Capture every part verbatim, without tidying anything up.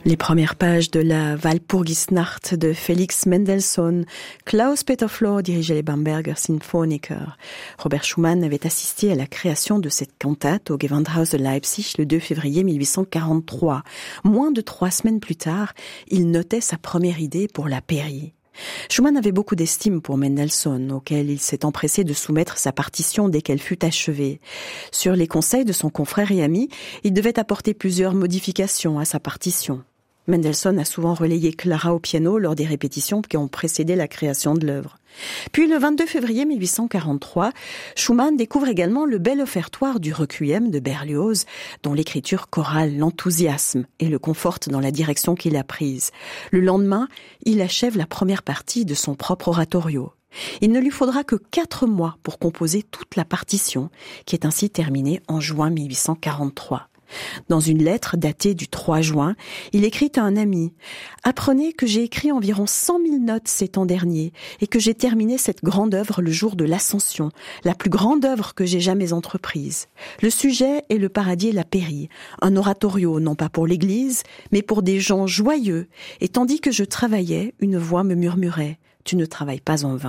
Les premières pages de la Walpurgisnacht de Felix Mendelssohn. Klaus-Peter Flohr dirigeait les Bamberger Sinfoniker. Robert Schumann avait assisté à la création de cette cantate au Gewandhaus de Leipzig le deux février mille huit cent quarante-trois. Moins de trois semaines plus tard, il notait sa première idée pour la Pairie. Schumann avait beaucoup d'estime pour Mendelssohn, auquel il s'est empressé de soumettre sa partition dès qu'elle fut achevée. Sur les conseils de son confrère et ami, il devait apporter plusieurs modifications à sa partition. Mendelssohn a souvent relayé Clara au piano lors des répétitions qui ont précédé la création de l'œuvre. Puis le vingt-deux février mille huit cent quarante-trois, Schumann découvre également le bel offertoire du Requiem de Berlioz, dont l'écriture chorale l'enthousiasme et le conforte dans la direction qu'il a prise. Le lendemain, il achève la première partie de son propre oratorio. Il ne lui faudra que quatre mois pour composer toute la partition, qui est ainsi terminée en juin mille huit cent quarante-trois. Dans une lettre datée du trois juin, il écrit à un ami « Apprenez que j'ai écrit environ cent mille notes ces temps derniers et que j'ai terminé cette grande œuvre le jour de l'Ascension, la plus grande œuvre que j'ai jamais entreprise. Le sujet est le paradis et la Pairie, un oratorio non pas pour l'Église, mais pour des gens joyeux, et tandis que je travaillais, une voix me murmurait « Tu ne travailles pas en vain ».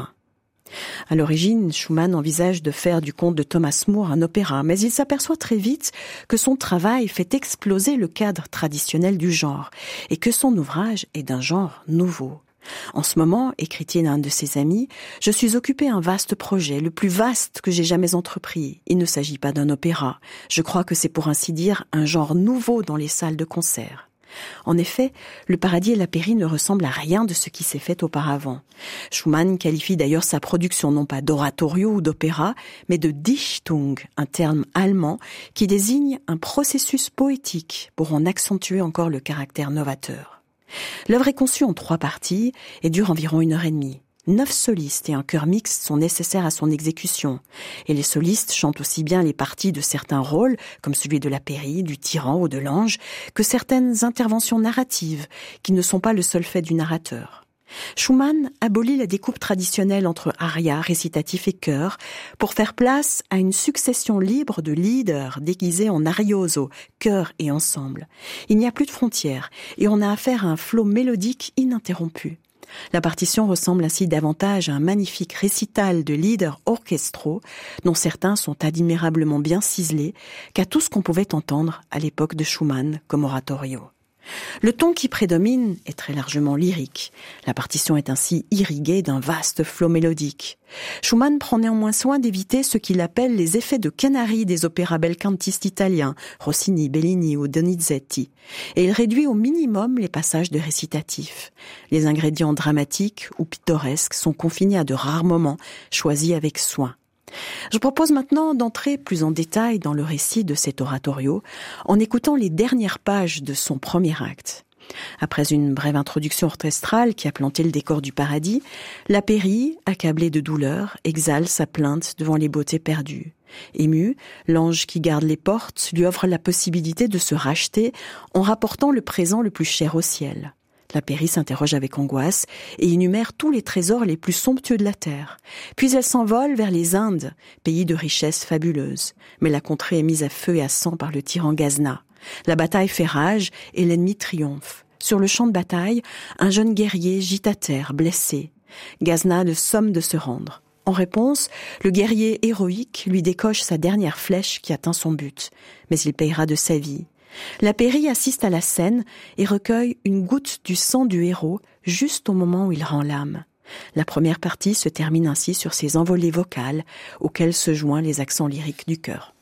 À l'origine, Schumann envisage de faire du conte de Thomas Moore un opéra, mais il s'aperçoit très vite que son travail fait exploser le cadre traditionnel du genre et que son ouvrage est d'un genre nouveau. En ce moment, écrit-il à un de ses amis, je suis occupé à un vaste projet, le plus vaste que j'ai jamais entrepris. Il ne s'agit pas d'un opéra. Je crois que c'est pour ainsi dire un genre nouveau dans les salles de concert. En effet, le paradis et la Pairie ne ressemblent à rien de ce qui s'est fait auparavant. Schumann qualifie d'ailleurs sa production non pas d'oratorio ou d'opéra, mais de Dichtung, un terme allemand qui désigne un processus poétique pour en accentuer encore le caractère novateur. L'œuvre est conçue en trois parties et dure environ une heure et demie. Neuf solistes et un chœur mixte sont nécessaires à son exécution. Et les solistes chantent aussi bien les parties de certains rôles, comme celui de la Pairie, du tyran ou de l'ange, que certaines interventions narratives, qui ne sont pas le seul fait du narrateur. Schumann abolit la découpe traditionnelle entre aria, récitatif et chœur pour faire place à une succession libre de leaders déguisés en arioso, chœur et ensemble. Il n'y a plus de frontières et on a affaire à un flot mélodique ininterrompu. La partition ressemble ainsi davantage à un magnifique récital de leaders orchestraux, dont certains sont admirablement bien ciselés, qu'à tout ce qu'on pouvait entendre à l'époque de Schumann comme oratorio. Le ton qui prédomine est très largement lyrique. La partition est ainsi irriguée d'un vaste flot mélodique. Schumann prend néanmoins soin d'éviter ce qu'il appelle les effets de canaries des opéras belcantistes italiens, Rossini, Bellini ou Donizetti, et il réduit au minimum les passages de récitatifs. Les ingrédients dramatiques ou pittoresques sont confinés à de rares moments, choisis avec soin. Je propose maintenant d'entrer plus en détail dans le récit de cet oratorio en écoutant les dernières pages de son premier acte. Après une brève introduction orchestrale qui a planté le décor du paradis, la Pairie, accablée de douleur, exhale sa plainte devant les beautés perdues. Ému, l'ange qui garde les portes lui offre la possibilité de se racheter en rapportant le présent le plus cher au ciel. La Pairie s'interroge avec angoisse et énumère tous les trésors les plus somptueux de la terre. Puis elle s'envole vers les Indes, pays de richesses fabuleuses. Mais la contrée est mise à feu et à sang par le tyran Gazna. La bataille fait rage et l'ennemi triomphe. Sur le champ de bataille, un jeune guerrier gît à terre, blessé. Gazna le somme de se rendre. En réponse, le guerrier héroïque lui décoche sa dernière flèche qui atteint son but. Mais il payera de sa vie. La Pairie assiste à la scène et recueille une goutte du sang du héros juste au moment où il rend l'âme. La première partie se termine ainsi sur ces envolées vocales auxquelles se joignent les accents lyriques du chœur.